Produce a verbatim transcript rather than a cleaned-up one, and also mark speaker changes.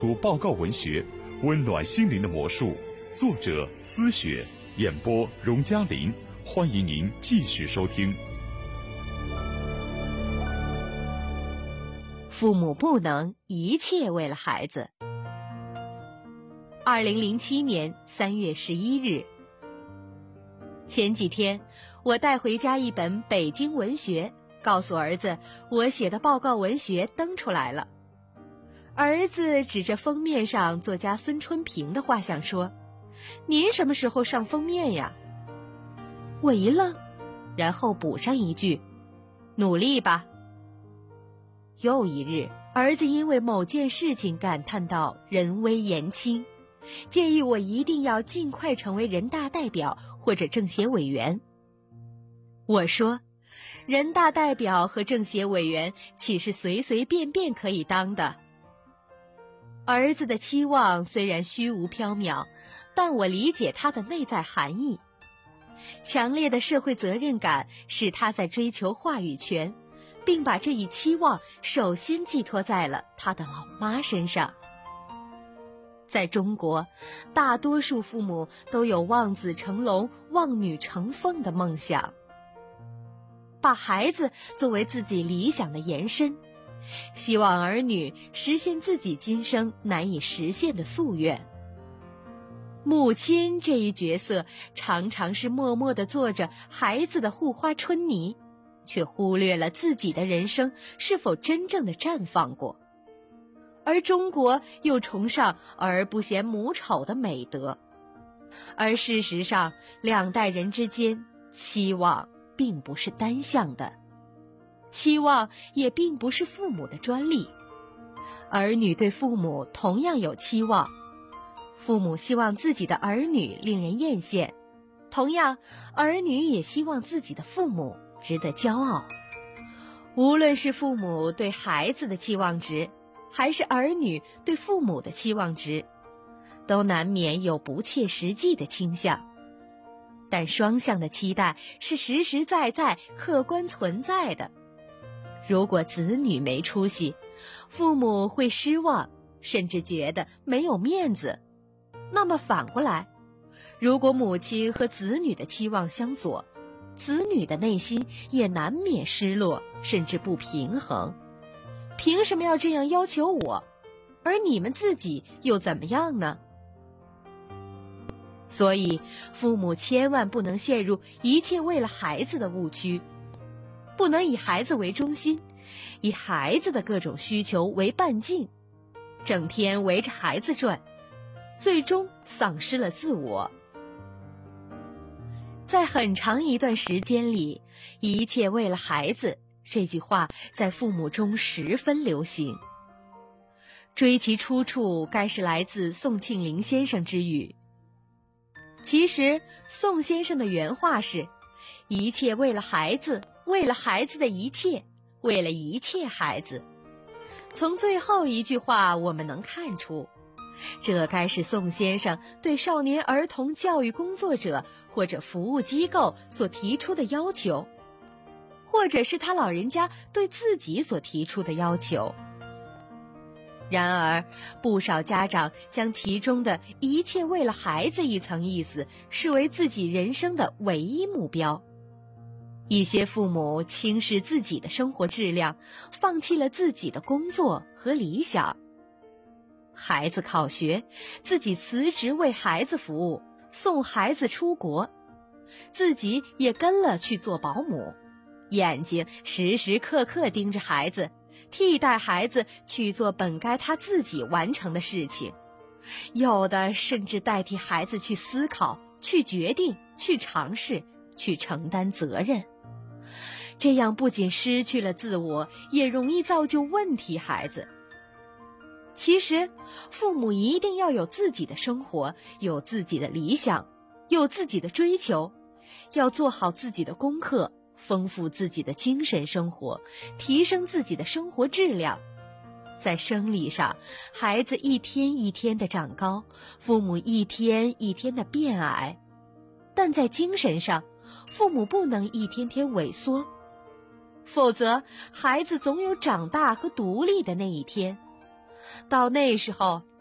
Speaker 1: 读报告文学，温暖心灵的魔术。作者思雪，演播荣嘉玲。欢迎您继续收听。
Speaker 2: 父母不能一切为了孩子。二零零七年三月十一日，前几天我带回家一本北京文学，告诉儿子我写的报告文学登出来了。儿子指着封面上作家孙春平的画像说：“您什么时候上封面呀？”我一愣，然后补上一句：“努力吧。”又一日，儿子因为某件事情感叹到人微言轻，建议我一定要尽快成为人大代表或者政协委员。我说，人大代表和政协委员岂是随随便便可以当的？儿子的期望虽然虚无缥缈，但我理解他的内在含义。强烈的社会责任感使他在追求话语权，并把这一期望首先寄托在了他的老妈身上。在中国，大多数父母都有望子成龙、望女成凤的梦想，把孩子作为自己理想的延伸，希望儿女实现自己今生难以实现的夙愿。母亲这一角色常常是默默地做着孩子的护花春泥，却忽略了自己的人生是否真正的绽放过。而中国又崇尚儿不嫌母丑的美德，而事实上两代人之间期望并不是单向的，期望也并不是父母的专利，儿女对父母同样有期望，父母希望自己的儿女令人艳羡，同样儿女也希望自己的父母值得骄傲。无论是父母对孩子的期望值，还是儿女对父母的期望值，都难免有不切实际的倾向，但双向的期待是实实在在客观存在的。如果子女没出息，父母会失望，甚至觉得没有面子。那么反过来，如果母亲和子女的期望相左，子女的内心也难免失落，甚至不平衡。凭什么要这样要求我？而你们自己又怎么样呢？所以，父母千万不能陷入一切为了孩子的误区，不能以孩子为中心，以孩子的各种需求为半径，整天围着孩子转，最终丧失了自我。在很长一段时间里，一切为了孩子这句话在父母中十分流行。追其出处，该是来自宋庆龄先生之语。其实宋先生的原话是：一切为了孩子，为了孩子的一切，为了一切孩子。从最后一句话我们能看出，这该是宋先生对少年儿童教育工作者或者服务机构所提出的要求，或者是他老人家对自己所提出的要求。然而，不少家长将其中的一切为了孩子一层意思视为自己人生的唯一目标。一些父母轻视自己的生活质量，放弃了自己的工作和理想。孩子考学，自己辞职为孩子服务，送孩子出国，自己也跟了去做保姆，眼睛时时刻刻盯着孩子，替代孩子去做本该他自己完成的事情，有的甚至代替孩子去思考、去决定、去尝试、去承担责任。这样不仅失去了自我，也容易造就问题孩子。其实，父母一定要有自己的生活，有自己的理想，有自己的追求，要做好自己的功课，丰富自己的精神生活，提升自己的生活质量。在生理上，孩子一天一天的长高，父母一天一天的变矮，但在精神上，父母不能一天天萎缩，否则孩子总有长大和独立的那一天。 到那时候